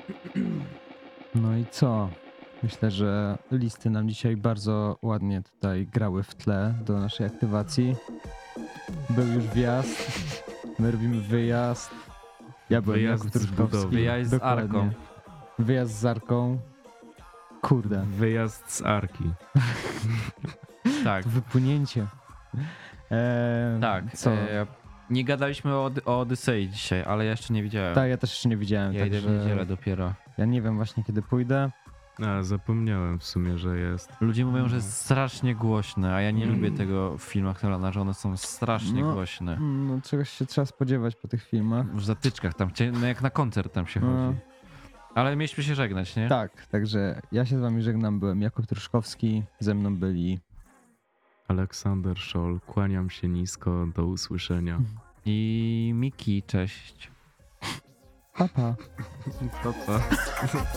No i co? Myślę, że listy nam dzisiaj bardzo ładnie tutaj grały w tle do naszej aktywacji. Był już wjazd, my robimy wyjazd. Ja byłem Wyjazd Jakub z budowy. Truszkowski. Wyjazd z Dokładnie. Arką. Wyjazd z Arką. Kurde, Wyjazd z Arki. Tak, wypłynięcie. tak. Co? Nie gadaliśmy o Odysei dzisiaj, ale ja jeszcze nie widziałem. Tak, ja też jeszcze nie widziałem, Ja idę w niedzielę także dopiero. ja nie wiem właśnie kiedy pójdę. A, zapomniałem w sumie, że jest. Ludzie mówią, że jest strasznie głośne, a ja nie Mm. lubię tego w filmach Nolana, że one są strasznie No. głośne. No czegoś się trzeba spodziewać po tych filmach. W zatyczkach tam, no jak na koncert tam się No. chodzi. Ale mieliśmy się żegnać, nie? Tak, także ja się z wami żegnam, byłem Jakub Truszkowski, ze mną byli Aleksander Scholl, kłaniam się nisko, do usłyszenia. I Miki, cześć. papa. Pa, pa.